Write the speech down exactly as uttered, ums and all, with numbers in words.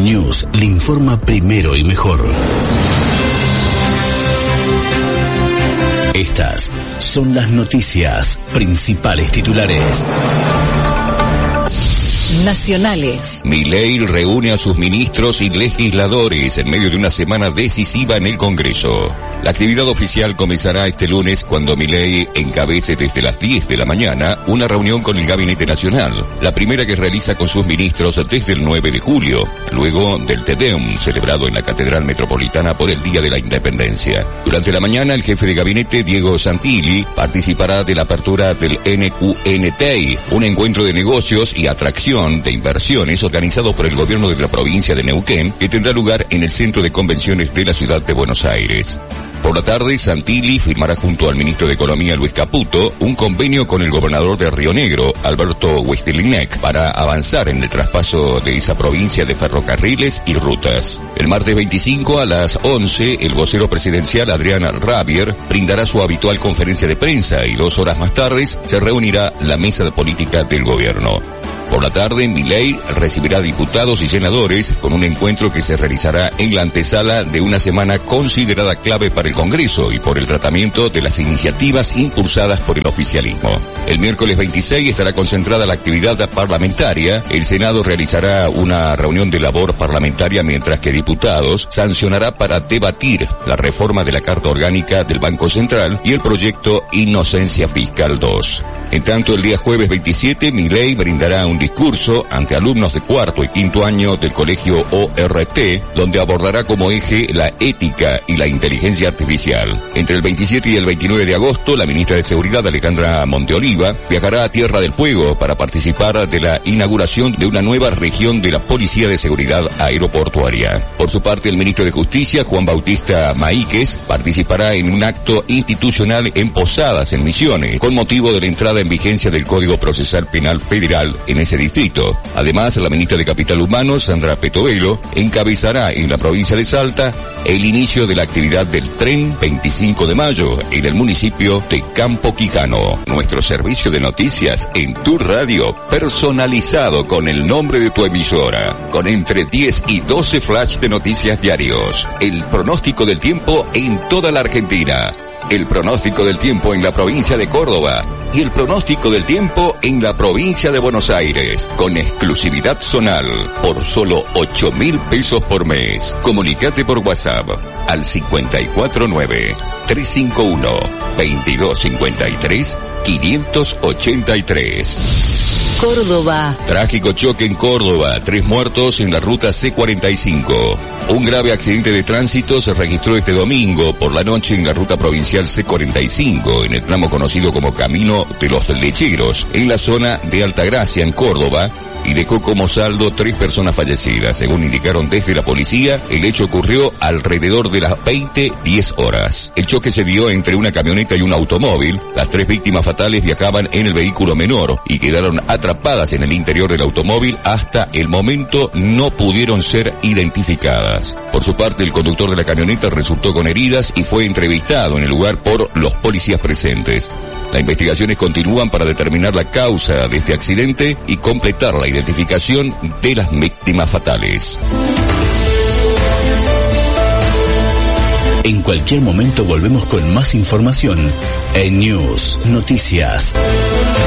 News le informa primero y mejor. Estas son las noticias, principales titulares. Nacionales. Milei reúne a sus ministros y legisladores en medio de una semana decisiva en el Congreso. La actividad oficial comenzará este lunes cuando Milei encabece desde las diez de la mañana una reunión con el Gabinete Nacional, la primera que realiza con sus ministros desde el nueve de julio, luego del Te Deum celebrado en la Catedral Metropolitana por el Día de la Independencia. Durante la mañana, el jefe de gabinete, Diego Santilli, participará de la apertura del N Q N T I, un encuentro de negocios y atracción de inversiones organizado por el gobierno de la provincia de Neuquén, que tendrá lugar en el Centro de Convenciones de la ciudad de Buenos Aires. Por la tarde, Santilli firmará junto al ministro de Economía, Luis Caputo, un convenio con el gobernador de Río Negro, Alberto Westerlinck, para avanzar en el traspaso de esa provincia de ferrocarriles y rutas. El martes veinticinco a las once, el vocero presidencial, Adrián Rabier, brindará su habitual conferencia de prensa y dos horas más tarde se reunirá la mesa de política del gobierno. Por la tarde, Milei recibirá diputados y senadores con un encuentro que se realizará en la antesala de una semana considerada clave para el Congreso y por el tratamiento de las iniciativas impulsadas por el oficialismo. El miércoles veintiséis estará concentrada la actividad parlamentaria. El Senado realizará una reunión de labor parlamentaria mientras que diputados sancionará para debatir la reforma de la Carta Orgánica del Banco Central y el proyecto Inocencia Fiscal dos. En tanto, el día jueves veintisiete, Milei brindará un discurso ante alumnos de cuarto y quinto año del colegio O R T, donde abordará como eje la ética y la inteligencia artificial. Entre el veintisiete y el veintinueve de agosto, la ministra de Seguridad, Alejandra Monteoliva, viajará a Tierra del Fuego para participar de la inauguración de una nueva región de la Policía de Seguridad Aeroportuaria. Por su parte, el ministro de Justicia, Juan Bautista Maíquez, participará en un acto institucional en Posadas, en Misiones, con motivo de la entrada en vigencia del Código Procesal Penal Federal en ese distrito. Además, la ministra de Capital Humano, Sandra Petovelo, encabezará en la provincia de Salta el inicio de la actividad del Tren veinticinco de mayo en el municipio de Campo Quijano. Nuestro servicio de noticias en tu radio, personalizado con el nombre de tu emisora, con entre diez y doce flash de noticias diarios. El pronóstico del tiempo en toda la Argentina. El pronóstico del tiempo en la provincia de Córdoba y el pronóstico del tiempo en la provincia de Buenos Aires, con exclusividad zonal, por solo ocho mil pesos por mes. Comunicate por WhatsApp al cinco cuatro nueve, tres cinco uno, veintidós cincuenta y tres, quinientos ochenta y tres. Córdoba. Trágico choque en Córdoba, tres muertos en la ruta C cuarenta y cinco. Un grave accidente de tránsito se registró este domingo por la noche en la ruta provincial C cuarenta y cinco, en el tramo conocido como Camino de los Lecheros, en la zona de Altagracia, en Córdoba, y dejó como saldo tres personas fallecidas. Según indicaron desde la policía, el hecho ocurrió alrededor de las veinte diez horas. El choque se dio entre una camioneta y un automóvil. Las tres víctimas fatales viajaban en el vehículo menor y quedaron atrapadas en el interior del automóvil. Hasta el momento no pudieron ser identificadas. Por su parte, el conductor de la camioneta resultó con heridas y fue entrevistado en el lugar por los policías presentes. Las investigaciones continúan para determinar la causa de este accidente y completar la identificación de las víctimas fatales. En cualquier momento volvemos con más información en News Noticias.